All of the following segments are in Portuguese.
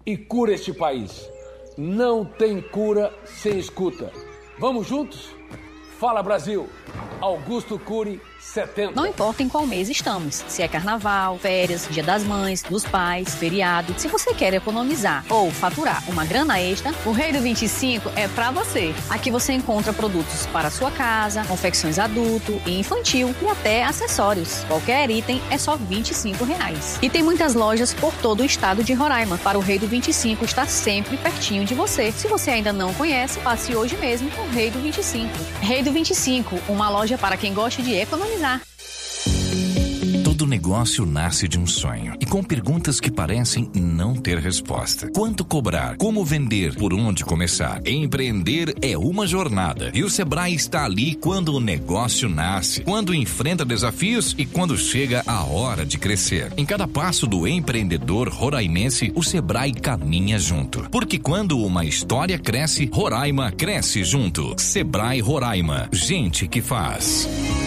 e cura este país. Não tem cura sem escuta. Vamos juntos? Fala, Brasil! Augusto Cury, 70. Não importa em qual mês estamos, se é carnaval, férias, dia das mães, dos pais, feriado. Se você quer economizar ou faturar uma grana extra, o Rei do 25 é pra você. Aqui você encontra produtos para a sua casa, confecções adulto e infantil e até acessórios. Qualquer item é só R$25. E tem muitas lojas por todo o estado de Roraima. Para o Rei do 25 estar sempre pertinho de você. Se você ainda não conhece, passe hoje mesmo no Rei do 25. Rei do 25, uma loja para quem gosta de economizar. Todo negócio nasce de um sonho e com perguntas que parecem não ter resposta. Quanto cobrar? Como vender? Por onde começar? Empreender é uma jornada e o Sebrae está ali quando o negócio nasce, quando enfrenta desafios e quando chega a hora de crescer. Em cada passo do empreendedor roraimense, o Sebrae caminha junto. Porque quando uma história cresce, Roraima cresce junto. Sebrae Roraima. Gente que faz.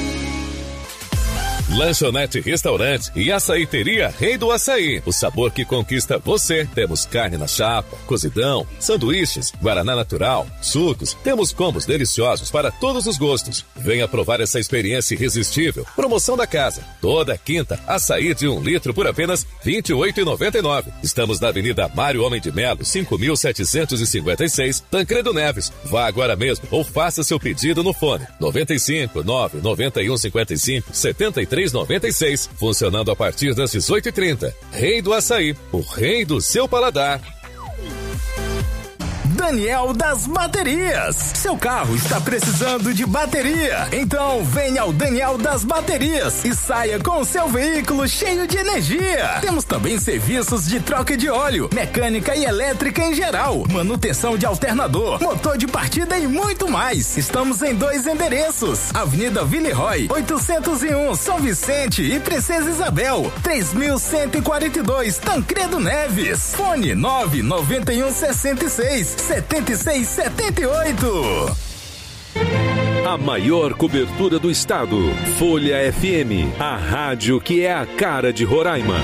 Lanchonete, restaurante e açaiteria Rei do Açaí. O sabor que conquista você. Temos carne na chapa, cozidão, sanduíches, guaraná natural, sucos. Temos combos deliciosos para todos os gostos. Venha provar essa experiência irresistível. Promoção da casa. Toda quinta, açaí de 1 litro por apenas R$ 28,99. Estamos na Avenida Mário Homem de Melo, 5.756, Tancredo Neves. Vá agora mesmo ou faça seu pedido no fone 95 9 91 55 73 96, funcionando a partir das 18h30. Rei do Açaí, o rei do seu paladar. Daniel das Baterias. Seu carro está precisando de bateria? Então venha ao Daniel das Baterias e saia com seu veículo cheio de energia. Temos também serviços de troca de óleo, mecânica e elétrica em geral, manutenção de alternador, motor de partida e muito mais. Estamos em 2 endereços: Avenida Villeroy, 801, São Vicente e Princesa Isabel, 3142, Tancredo Neves. Fone 991 66 7678. A maior cobertura do estado. Folha FM, a rádio que é a cara de Roraima.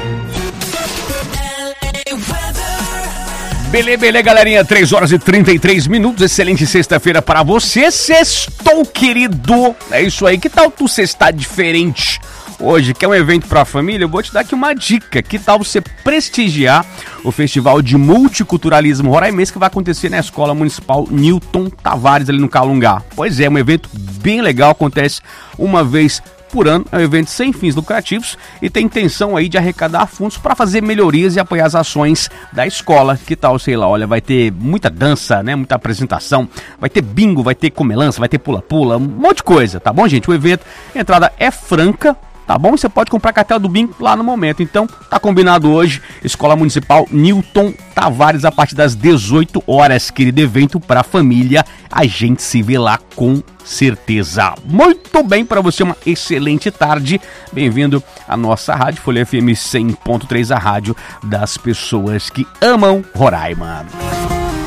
Beleza, galerinha, 3h33. Excelente sexta-feira para você. Sextou, querido. É isso aí. Que tal tu sextar diferente? Hoje, que é um evento para a família, eu vou te dar aqui uma dica. Que tal você prestigiar o Festival de Multiculturalismo Roraimense que vai acontecer na Escola Municipal Newton Tavares, ali no Calungá? Pois é, um evento bem legal, acontece uma vez por ano, é um evento sem fins lucrativos e tem intenção aí de arrecadar fundos para fazer melhorias e apoiar as ações da escola. Que tal, sei lá, olha, vai ter muita dança, né, muita apresentação, vai ter bingo, vai ter comelança, vai ter pula-pula, um monte de coisa, tá bom, gente? O evento, a entrada é franca, tá bom? Você pode comprar cartela do bingo lá no momento. Então, tá combinado hoje, Escola Municipal Newton Tavares, a partir das 18 horas, querido, evento pra família. A gente se vê lá com certeza. Muito bem, para você uma excelente tarde. Bem-vindo à nossa rádio, Folha FM 100.3, a rádio das pessoas que amam Roraima.